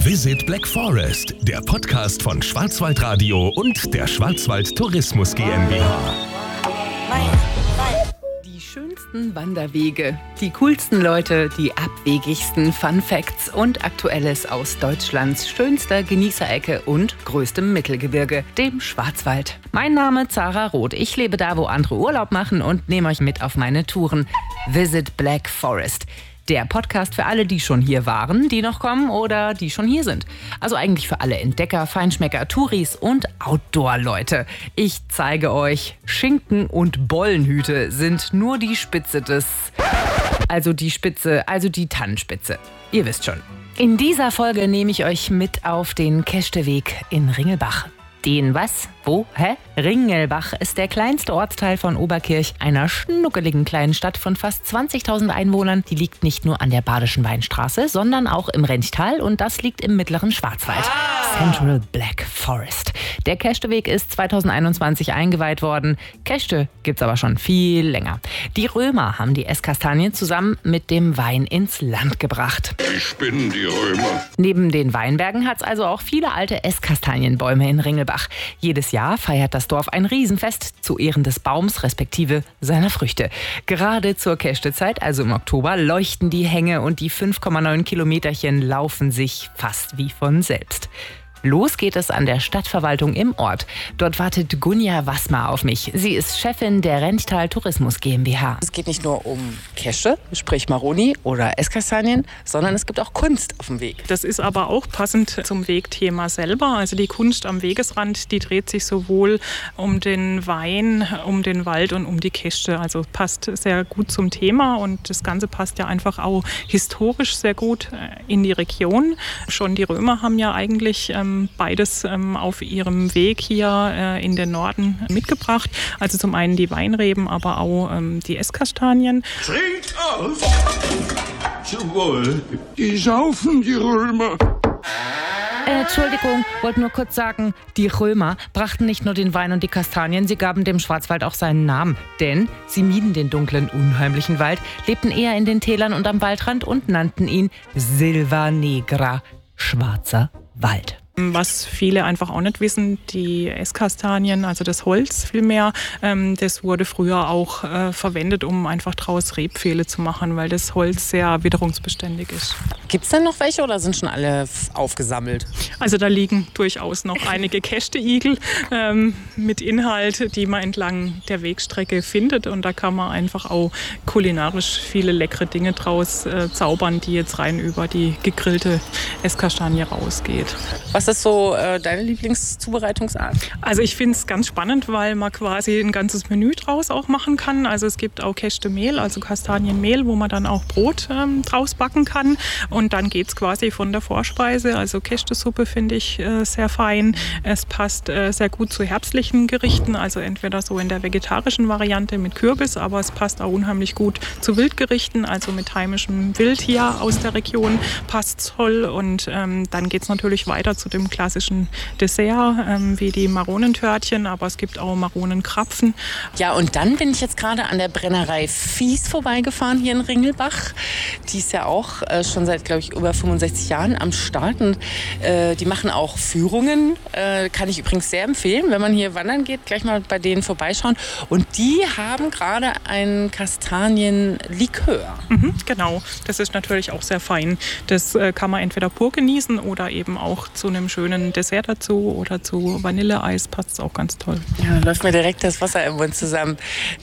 Visit Black Forest, der Podcast von Schwarzwaldradio und der Schwarzwald Tourismus GmbH. Die schönsten Wanderwege, die coolsten Leute, die abwegigsten Fun Facts und Aktuelles aus Deutschlands schönster Genießerecke und größtem Mittelgebirge, dem Schwarzwald. Mein Name Zara Roth. Ich lebe da, wo andere Urlaub machen und nehme euch mit auf meine Touren. Visit Black Forest. Der Podcast für alle, die schon hier waren, die noch kommen oder die schon hier sind. Also eigentlich für alle Entdecker, Feinschmecker, Touris und Outdoor-Leute. Ich zeige euch, Schinken und Bollenhüte sind nur die Spitze die Tannenspitze. Ihr wisst schon. In dieser Folge nehme ich euch mit auf den Keschdeweg in Ringelbach. Den was? Wo? Hä? Ringelbach ist der kleinste Ortsteil von Oberkirch, einer schnuckeligen kleinen Stadt von fast 20.000 Einwohnern. Die liegt nicht nur an der Badischen Weinstraße, sondern auch im Renchtal und das liegt im mittleren Schwarzwald. Central Black Forest. Der Keschdeweg ist 2021 eingeweiht worden. Keschde gibt's aber schon viel länger. Die Römer haben die Esskastanien zusammen mit dem Wein ins Land gebracht. Ich bin die Römer. Neben den Weinbergen hat's also auch viele alte Esskastanienbäume in Ringelbach. Jedes Jahr feiert das Dorf ein Riesenfest zu Ehren des Baums respektive seiner Früchte. Gerade zur Keschdezeit, also im Oktober, leuchten die Hänge und die 5,9 Kilometerchen laufen sich fast wie von selbst. Los geht es an der Stadtverwaltung im Ort. Dort wartet Gunja Wassmer auf mich. Sie ist Chefin der Renchtal Tourismus GmbH. Es geht nicht nur um Kesche, sprich Maroni oder Esskastanien, sondern es gibt auch Kunst auf dem Weg. Das ist aber auch passend zum Wegthema selber. Also die Kunst am Wegesrand, die dreht sich sowohl um den Wein, um den Wald und um die Kesche. Also passt sehr gut zum Thema und das Ganze passt ja einfach auch historisch sehr gut in die Region. Schon die Römer haben ja eigentlich beides auf ihrem Weg hier in den Norden mitgebracht. Also zum einen die Weinreben, aber auch die Esskastanien. Trinkt auf! Zum Wohl. Die saufen, die Römer. Entschuldigung, wollte nur kurz sagen, die Römer brachten nicht nur den Wein und die Kastanien, sie gaben dem Schwarzwald auch seinen Namen. Denn sie mieden den dunklen, unheimlichen Wald, lebten eher in den Tälern und am Waldrand und nannten ihn Silva Negra, schwarzer Wald. Was viele einfach auch nicht wissen, die Esskastanien, also das Holz vielmehr, das wurde früher auch verwendet, um einfach draus Rebpfähle zu machen, weil das Holz sehr witterungsbeständig ist. Gibt es denn noch welche oder sind schon alle aufgesammelt? Also da liegen durchaus noch einige Keschde-Igel mit Inhalt, die man entlang der Wegstrecke findet. Und da kann man einfach auch kulinarisch viele leckere Dinge draus zaubern, die jetzt rein über die gegrillte Esskastanie rausgeht. Was ist so deine Lieblingszubereitungsart? Also ich finde es ganz spannend, weil man quasi ein ganzes Menü draus auch machen kann. Also es gibt auch Keschde-Mehl, also Kastanienmehl, wo man dann auch Brot draus backen kann. Und dann geht es quasi von der Vorspeise, also Keschde-Suppe finde ich sehr fein. Es passt sehr gut zu herbstlichen Gerichten, also entweder so in der vegetarischen Variante mit Kürbis, aber es passt auch unheimlich gut zu Wildgerichten, also mit heimischem Wild hier aus der Region passt toll. Und dann geht es natürlich weiter zu dem klassischen Dessert, wie die Maronentörtchen, aber es gibt auch Maronenkrapfen. Ja, und dann bin ich jetzt gerade an der Brennerei Fies vorbeigefahren hier in Ringelbach. Die ist ja auch schon seit, glaube ich, über 65 Jahren am Start. Und die machen auch Führungen. Kann ich übrigens sehr empfehlen, wenn man hier wandern geht, gleich mal bei denen vorbeischauen. Und die haben gerade ein Kastanienlikör. Genau, das ist natürlich auch sehr fein. Das kann man entweder pur genießen oder eben auch zu einem schönen Dessert dazu oder zu Vanilleeis passt es auch ganz toll. Ja, läuft mir direkt das Wasser im Mund zusammen.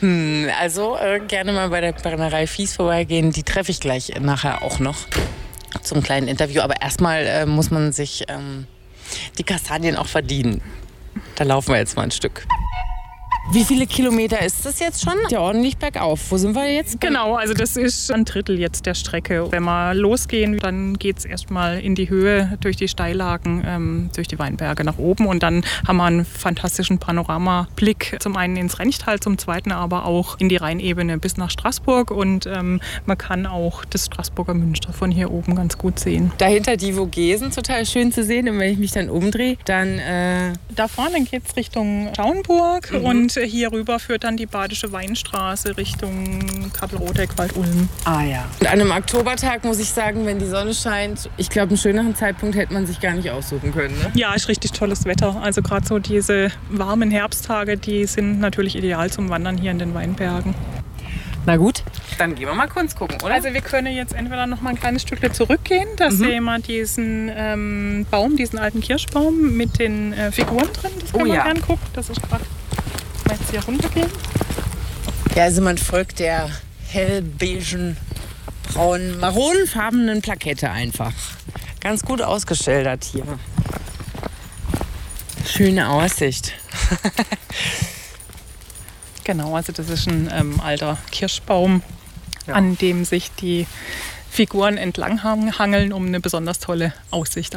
Also gerne mal bei der Brennerei Fies vorbeigehen. Die treffe ich gleich nachher auch noch zum kleinen Interview. Aber erstmal muss man sich die Kastanien auch verdienen. Da laufen wir jetzt mal ein Stück. Wie viele Kilometer ist das jetzt schon? Ja, ordentlich bergauf. Wo sind wir jetzt? Genau, also das ist ein Drittel jetzt der Strecke. Wenn wir losgehen, dann geht es erstmal in die Höhe durch die Steillagen, durch die Weinberge nach oben. Und dann haben wir einen fantastischen Panoramablick. Zum einen ins Renchtal, zum zweiten aber auch in die Rheinebene bis nach Straßburg. Und man kann auch das Straßburger Münster von hier oben ganz gut sehen. Dahinter die Vogesen, total schön zu sehen. Und wenn ich mich dann umdrehe, dann... Da vorne geht es Richtung Schauenburg und Und hier rüber führt dann die Badische Weinstraße Richtung Kappelroth-Eggwald-Ulm. Ah ja. Und an einem Oktobertag muss ich sagen, wenn die Sonne scheint, ich glaube, einen schöneren Zeitpunkt hätte man sich gar nicht aussuchen können. Ne? Ja, ist richtig tolles Wetter. Also gerade so diese warmen Herbsttage, die sind natürlich ideal zum Wandern hier in den Weinbergen. Na gut, dann gehen wir mal kurz gucken, oder? Also wir können jetzt entweder noch mal ein kleines Stückchen zurückgehen. Da sehen wir diesen Baum, diesen alten Kirschbaum mit den Figuren drin. Das können wir gerne gucken. Das ist gerade, wenn wir jetzt hier runtergehen. Ja, also man folgt der hellbeigen, braunen, maronenfarbenen Plakette einfach. Ganz gut ausgeschildert hier. Schöne Aussicht. Genau, also das ist ein alter Kirschbaum, an dem sich die Figuren entlang hangeln, um eine besonders tolle Aussicht